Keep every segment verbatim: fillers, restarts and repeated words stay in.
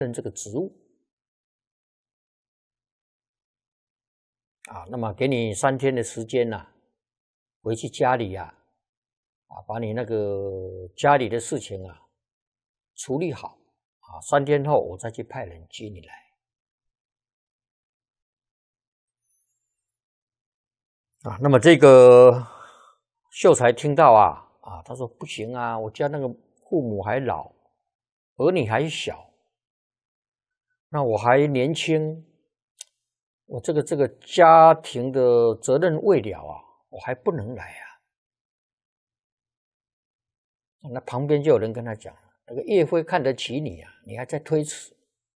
任这个职务啊。那么给你三天的时间呐、啊，回去家里呀、啊，啊，把你那个家里的事情啊处理好啊。三天后我再去派人接你来啊。那么这个秀才听到啊啊，他说不行啊，我家那个父母还老，儿女还小。那我还年轻，我这个这个家庭的责任未了啊，我还不能来啊。那旁边就有人跟他讲，那个岳飞看得起你啊，你还在推辞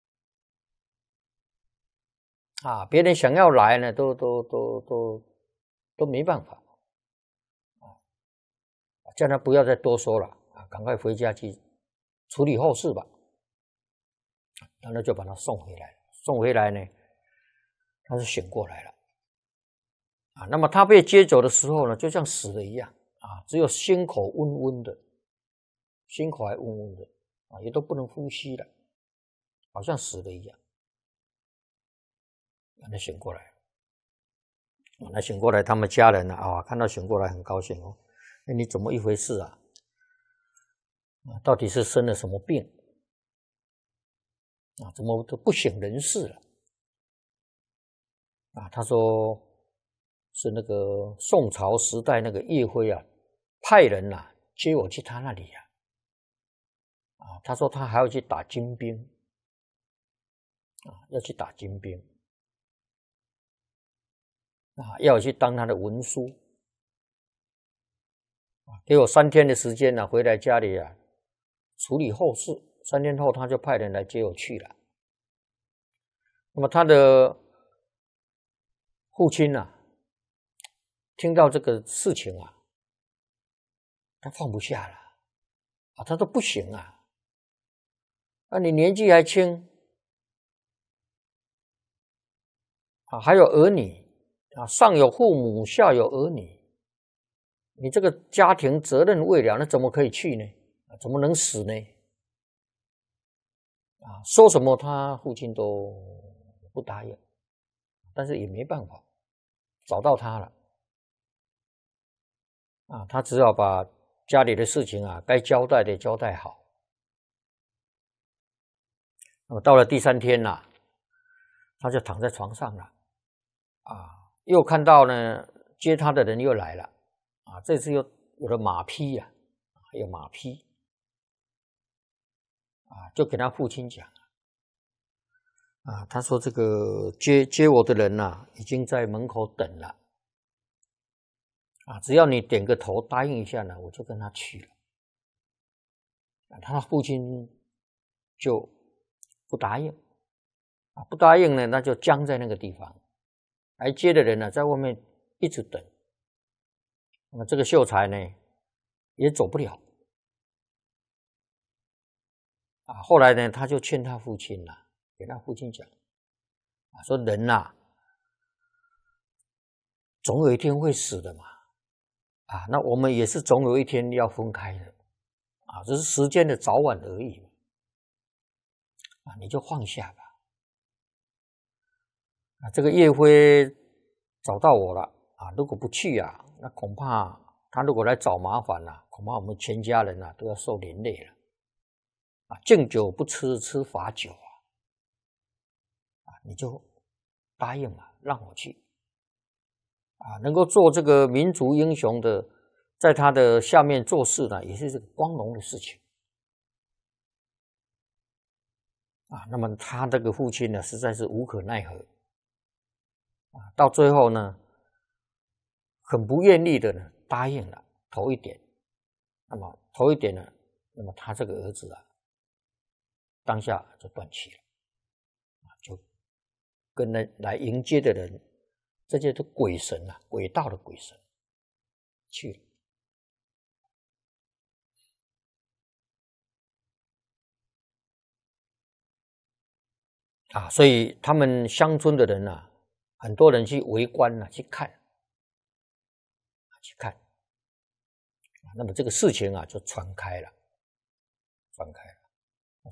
啊？别人想要来呢，都都都都都没办法啊，叫他不要再多说了啊，赶快回家去处理后事吧。然后就把他送回来了，送回来呢，他是醒过来了啊。那么他被接走的时候呢，就像死了一样啊，只有心口温温的，心口还温温的啊，也都不能呼吸了，好像死了一样。让他醒过来了，那醒过来，他们家人呢啊，看到醒过来很高兴哦。哎，你怎么一回事啊？到底是生了什么病啊？怎么都不省人事了？啊，他说是那个宋朝时代那个岳飞啊，派人呐、啊、接我去他那里呀、啊。啊，他说他还要去打金兵，啊，要去打金兵，啊，要我去当他的文书，啊，给我三天的时间呢、啊，回来家里啊处理后事。三天后他就派人来接我去了。那么他的父亲啊，听到这个事情啊，他放不下了啊，他说不行啊，啊你年纪还轻啊，还有儿女啊，上有父母，下有儿女，你这个家庭责任未了，那怎么可以去呢？啊，怎么能死呢？啊，说什么他父亲都不答应，但是也没办法，找到他了啊，他只好把家里的事情啊，该交代的交代好。那么到了第三天呐、啊，他就躺在床上了啊，又看到呢接他的人又来了啊，这次又有了马匹呀、啊，还有马匹啊，就给他父亲讲啊，他说这个接接我的人呐、啊，已经在门口等了啊，只要你点个头答应一下呢，我就跟他去了。啊，他父亲就不答应啊，不答应呢，那就僵在那个地方。来接的人呢，在外面一直等。那么这个秀才呢，也走不了啊。后来呢，他就劝他父亲了，给他父亲讲啊，说人呐、啊，总有一天会死的嘛。啊，那我们也是总有一天要分开的啊，只是时间的早晚而已啊，你就放下吧。啊，这个岳飞找到我了啊，如果不去啊，那恐怕他如果来找麻烦了、啊，恐怕我们全家人啊都要受连累了。啊，敬酒不吃吃罚酒啊，啊，你就答应了，让我去啊，能够做这个民族英雄的，在他的下面做事呢，也是这个光荣的事情啊。那么他这个父亲呢，实在是无可奈何啊，到最后呢，很不愿意的呢，答应了头一点。那么头一点呢，那么他这个儿子啊，当下就断气了啊，就跟来来迎接的人，这些都鬼神啊，鬼道的鬼神去了啊。所以他们乡村的人啊，很多人去围观啊，去看，去看。那么这个事情啊，就传开了，传开了。